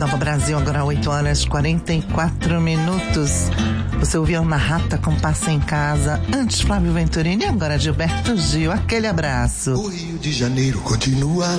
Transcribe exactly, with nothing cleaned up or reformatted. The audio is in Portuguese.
Nova Brasil, agora oito horas e quarenta e quatro minutos. Você ouviu Ana Rata com Passa em Casa, antes Flávio Venturini e agora Gilberto Gil. Aquele abraço. O Rio de Janeiro continua